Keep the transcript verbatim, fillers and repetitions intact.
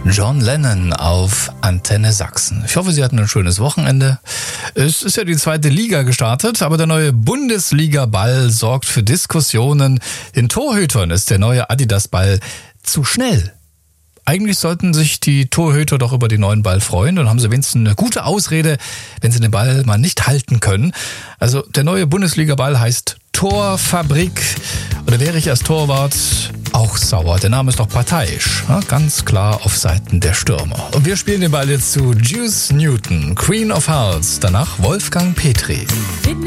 John Lennon auf Antenne Sachsen. Ich hoffe, Sie hatten ein schönes Wochenende. Es ist ja die zweite Liga gestartet, aber der neue Bundesliga-Ball sorgt für Diskussionen. Den Torhütern ist der neue Adidas-Ball zu schnell. Eigentlich sollten sich die Torhüter doch über den neuen Ball freuen. Dann haben sie wenigstens eine gute Ausrede, wenn sie den Ball mal nicht halten können. Also der neue Bundesliga-Ball heißt Torfabrik. Und da wäre ich als Torwart auch sauer. Der Name ist doch parteiisch. Ja, ganz klar auf Seiten der Stürmer. Und wir spielen den Ball jetzt zu Juice Newton, Queen of Hearts. Danach Wolfgang Petri.